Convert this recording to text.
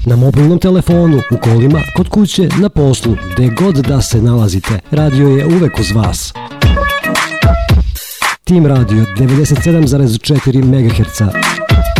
Na mobilnom telefonu, u kolima, kod kuće, na poslu, gde god da se nalazite, radio je uvek uz vas. Team Radio 97,4 MHz.